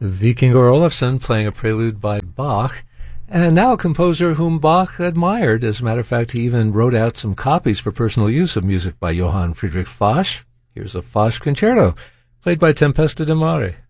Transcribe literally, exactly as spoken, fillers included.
Vikingur Olafsson playing a prelude by Bach, and now a composer whom Bach admired. As a matter of fact, he even wrote out some copies for personal use of music by Johann Friedrich Foch. Here's a Foch concerto, played by Tempesta di Mare.